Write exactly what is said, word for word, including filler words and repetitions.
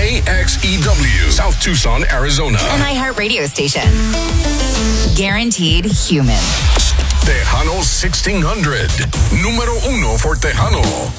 K X E W, South Tucson, Arizona. An iHeart radio station. Guaranteed human. Tejano sixteen hundred. Número uno for Tejano.